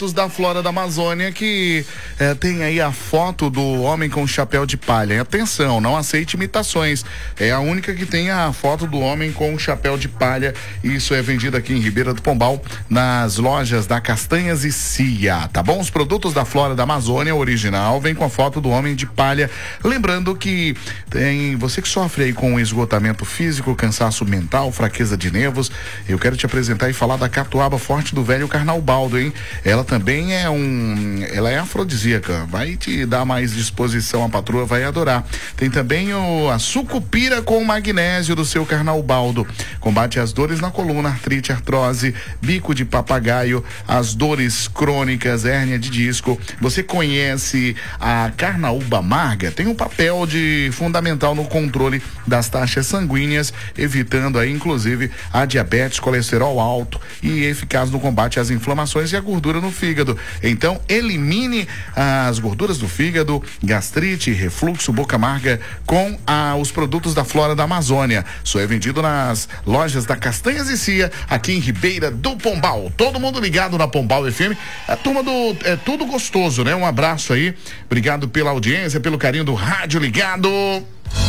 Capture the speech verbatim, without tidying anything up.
da Flora da Amazônia que é, tem aí a foto do homem com chapéu de palha. E atenção, não aceite imitações. É a única que tem a foto do homem com chapéu de palha. Isso é vendido aqui em Ribeira do Pombal, nas lojas da Castanhas e Cia, tá bom? Os produtos da Flora da Amazônia original vem com a foto do homem de palha. Lembrando que tem você que sofre aí com esgotamento físico, cansaço mental, fraqueza de nervos, eu quero te apresentar e falar da Catuaba Forte do Velho Carnaubaldo, hein? Ela também é um, ela é afrodisíaca, vai te dar mais disposição, a patroa vai adorar. Tem também o, a sucupira com magnésio do seu Carnaubaldo, combate as dores na coluna, artrite, artrose, bico de papagaio, as dores crônicas, hérnia de disco. Você conhece a Carnaúba Amarga? Tem um papel de fundamental no controle das taxas sanguíneas, evitando aí inclusive a diabetes, colesterol alto, e eficaz no combate às inflamações e a gordura no fígado. Então, elimine as gorduras do fígado, gastrite, refluxo, boca amarga com ah, os produtos da Flora da Amazônia. Só é vendido nas lojas da Castanhas e Cia, aqui em Ribeira do Pombal. Todo mundo ligado na Pombal F M. A turma do É Tudo Gostoso, né? Um abraço aí. Obrigado pela audiência, pelo carinho do rádio ligado.